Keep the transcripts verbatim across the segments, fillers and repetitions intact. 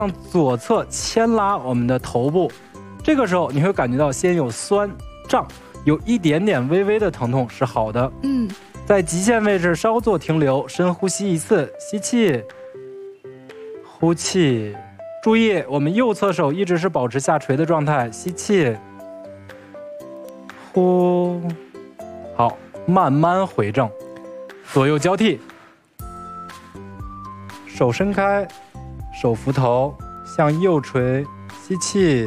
向左侧牵拉我们的头部，这个时候你会感觉到先有酸胀，有一点点微微的疼痛是好的。 嗯， 在极限位置稍作停留，深呼吸一次，吸气，呼气。注意，我们右侧手一直是保持下垂的状态，吸气，呼，好，慢慢回正，左右交替，手伸开，手扶头向右垂，吸气，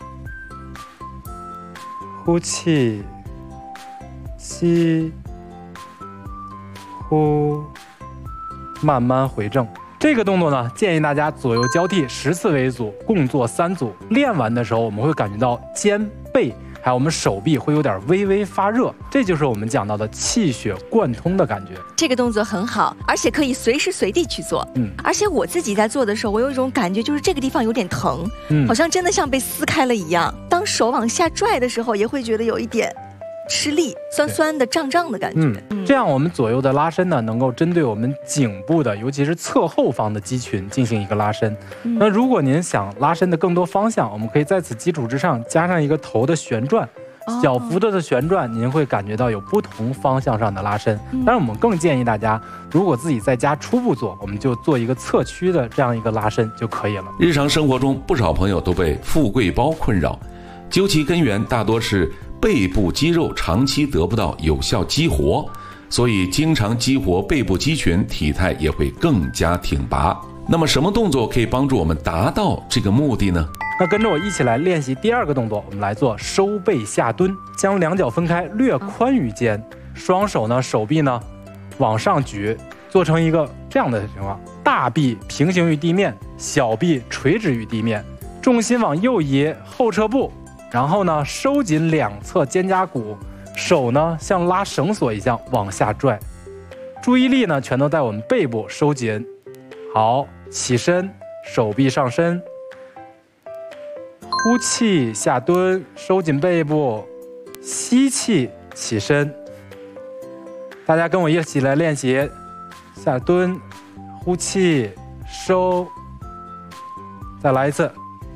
呼气，吸，呼，慢慢回正。这个动作呢，建议大家左右交替十次为一组，共做三组。练完的时候，我们会感觉到肩背还有我们手臂会有点微微发热，这就是我们讲到的气血贯通的感觉。 这个动作很好，而且可以随时随地去做。嗯，而且我自己在做的时候，我有一种感觉，就是这个地方有点疼，嗯，好像真的像被撕开了一样。当手往下拽的时候，也会觉得有一点吃力，酸酸的、胀胀的感觉。 嗯，这样我们左右的拉伸呢，能够针对我们颈部的，尤其是侧后方的肌群进行一个拉伸。嗯、那如果您想拉伸的更多方向，我们可以在此基础之上加上一个头的旋转，小幅度的旋转，您会感觉到有不同方向上的拉伸。当然，我们更建议大家，如果自己在家初步做，我们就做一个侧屈的这样一个拉伸就可以了。 日常生活中，不少朋友都被富贵包困扰，究其根源，大多是背部肌肉长期得不到有效激活，所以经常激活背部肌群，体态也会更加挺拔。那么什么动作可以帮助我们达到这个目的呢？ 那跟着我一起来练习第二个动作，我们来做收背下蹲，将两脚分开，略宽于肩，双手呢手臂呢往上举，做成一个这样的情况，大臂平行于地面，小臂垂直于地面，重心往右移，后撤步，然后呢收紧两侧肩胛骨，手呢像拉绳索一样往下拽，注意力呢全都在我们背部收紧。好，起身，手臂上伸，呼气下蹲，收紧背部，吸气起身。大家跟我一起来练习，下蹲，呼气收，再来一次。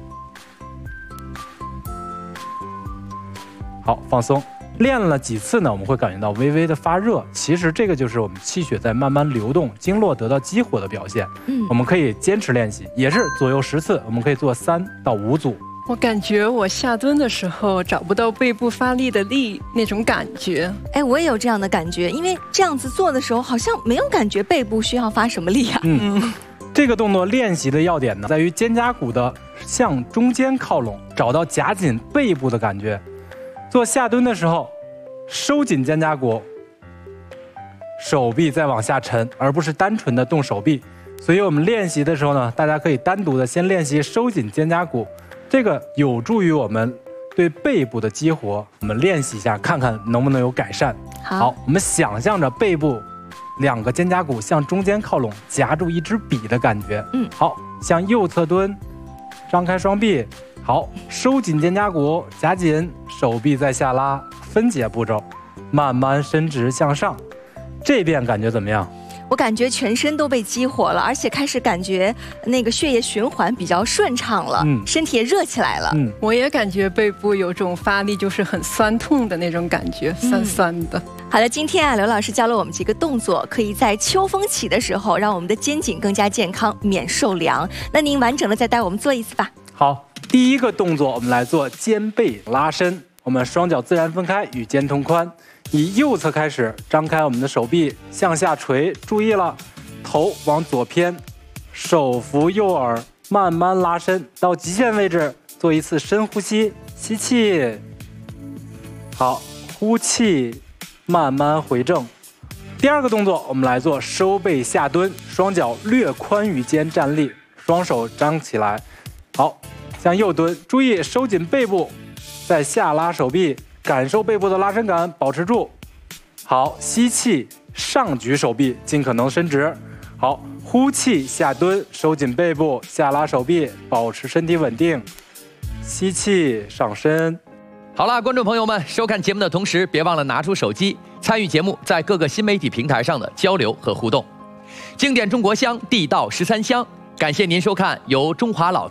好，放松。练了几次呢，我们会感觉到微微的发热，其实这个就是我们气血在慢慢流动，经络得到激活的表现。嗯，我们可以坚持练习，也是左右十次，我们可以做三到五组。 我感觉我下蹲的时候找不到背部发力的力那种感觉。 哎，我也有这样的感觉，因为这样子做的时候好像没有感觉背部需要发什么力啊。 嗯，这个动作练习的要点呢，在于肩胛骨的向中间靠拢，找到夹紧背部的感觉。做下蹲的时候，收紧肩胛骨，手臂再往下沉，而不是单纯的动手臂。所以我们练习的时候呢，大家可以单独的先练习收紧肩胛骨，这个有助于我们对背部的激活。我们练习一下，看看能不能有改善。 好， 好，我们想象着背部两个肩胛骨向中间靠拢，夹住一支笔的感觉。嗯，好，向右侧蹲，张开双臂。好，收紧肩胛骨，夹紧，手臂再下拉，分解步骤，慢慢伸直向上。这边感觉怎么样？ 我感觉全身都被激活了，而且开始感觉那个血液循环比较顺畅了，嗯，身体也热起来了。嗯， 我也感觉背部有种发力，就是很酸痛的那种感觉，酸酸的。嗯， 好的，今天啊，刘老师教了我们几个动作，可以在秋风起的时候让我们的肩颈更加健康，免受凉。那您完整的再带我们做一次吧。 好，第一个动作我们来做肩背拉伸，我们双脚自然分开，与肩同宽。以右侧开始，张开我们的手臂向下垂，注意了，头往左偏，手扶右耳，慢慢拉伸到极限位置，做一次深呼吸，吸气，好，呼气，慢慢回正。第二个动作我们来做收背下蹲，双脚略宽于肩站立，双手张起来，好，向右蹲，注意收紧背部，再下拉手臂，感受背部的拉伸感，保持住。好，吸气，上举手臂，尽可能伸直。好，呼气，下蹲，收紧背部，下拉手臂，保持身体稳定。吸气，上身。 好了，观众朋友们，收看节目的同时，别忘了拿出手机参与节目在各个新媒体平台上的交流和互动。经典中国香，地道十三香。 感谢您收看由中华老